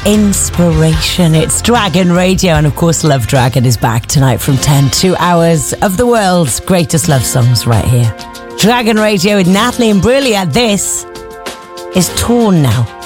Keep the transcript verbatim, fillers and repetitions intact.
inspiration. It's Dragon Radio, and of course Love Dragon is back tonight from ten. Two hours of the world's greatest love songs right here. Dragon Radio with Natalie and Brulia. This is Torn Now.